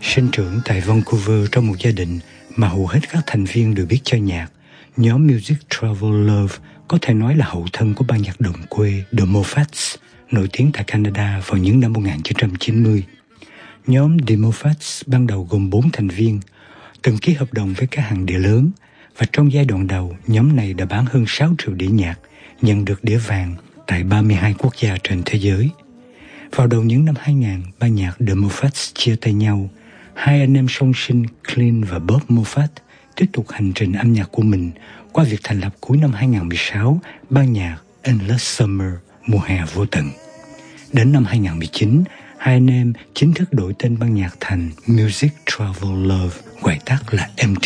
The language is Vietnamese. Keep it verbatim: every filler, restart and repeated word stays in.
Sinh trưởng tại Vancouver trong một gia đình mà hầu hết các thành viên đều biết chơi nhạc, nhóm Music Travel Love có thể nói là hậu thân của ban nhạc đồng quê The Moffats, nổi tiếng tại Canada vào những năm một nghìn chín trăm chín mươi. Nhóm The Moffats ban đầu gồm bốn thành viên, từng ký hợp đồng với các hãng đĩa lớn, và trong giai đoạn đầu, nhóm này đã bán hơn sáu triệu đĩa nhạc, nhận được đĩa vàng tại ba mươi hai quốc gia trên thế giới. Vào đầu những năm hai nghìn, ban nhạc The Moffats chia tay nhau. Hai anh em song sinh Clint và Bob Moffat tiếp tục hành trình âm nhạc của mình qua việc thành lập cuối năm hai nghìn không trăm mười sáu ban nhạc Endless Summer, mùa hè vô tận. Đến năm hai nghìn không trăm mười chín, hai anh em chính thức đổi tên ban nhạc thành Music Travel Love, gọi tắt là em tê